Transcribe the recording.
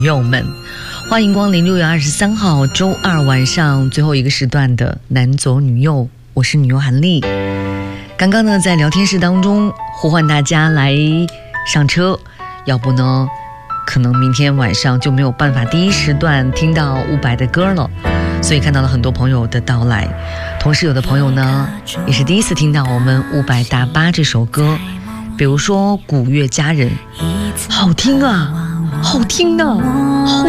友们，欢迎光临6月23号周二晚上最后一个时段的男左女右，我是女右韩丽。刚刚呢，在聊天室当中呼唤大家来上车，要不呢可能明天晚上就没有办法第一时段听到伍佰的歌了，所以看到了很多朋友的到来，同时有的朋友呢也是第一次听到我们伍佰大巴这首歌，比如说古月佳人，好听啊，好听啊，好